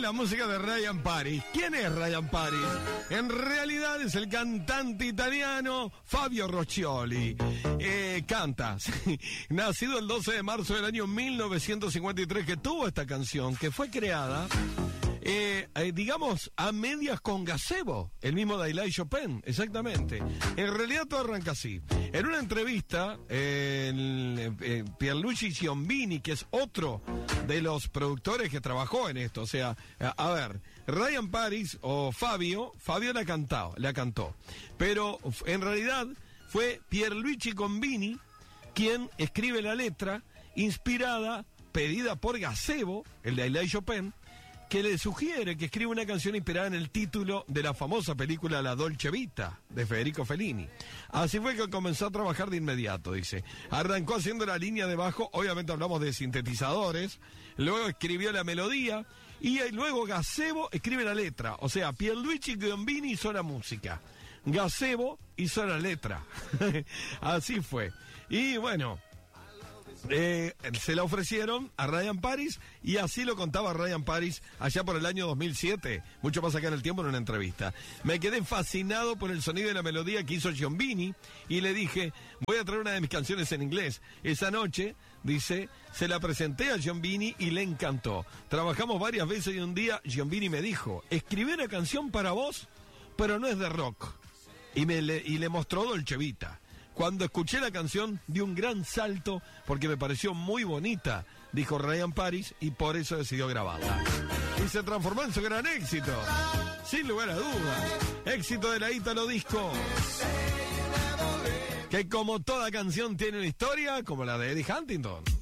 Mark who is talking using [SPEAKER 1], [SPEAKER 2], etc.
[SPEAKER 1] la música de Ryan Paris. ¿Quién es Ryan Paris? En realidad es el cantante italiano Fabio Roccioli. Canta, sí. Nacido el 12 de marzo del año 1953, que tuvo esta canción, que fue creada, digamos, a medias con Gazebo, el mismo Dalai Chopin, exactamente. En realidad todo arranca así. En una entrevista, Pierluigi Giombini, que es otro de los productores que trabajó en esto, o sea, a ver, Ryan Paris o Fabio la cantó, pero en realidad fue Pierluigi Giombini quien escribe la letra, inspirada, pedida por Gazebo, el de Dalai Chopin, que le sugiere que escriba una canción inspirada en el título de la famosa película La Dolce Vita, de Federico Fellini. Así fue que comenzó a trabajar de inmediato, dice. Arrancó haciendo la línea de bajo, obviamente hablamos de sintetizadores, luego escribió la melodía, y luego Gazebo escribe la letra. O sea, Pierluigi Giombini hizo la música, Gazebo hizo la letra. Así fue. Y bueno, se la ofrecieron a Ryan Paris, y así lo contaba Ryan Paris allá por el año 2007, mucho más acá en el tiempo, en una entrevista. Me quedé fascinado por el sonido y la melodía que hizo Giombini y le dije, voy a traer una de mis canciones en inglés. Esa noche, dice, se la presenté a Giombini y le encantó. Trabajamos varias veces y un día Giombini me dijo, escribí una canción para vos, pero no es de rock. Y le mostró Dolce Vita. Cuando escuché la canción, di un gran salto porque me pareció muy bonita, dijo Ryan Paris, y por eso decidió grabarla. Y se transformó en su gran éxito, sin lugar a dudas. Éxito de la Italo Disco, que como toda canción tiene una historia, como la de Eddie Huntington.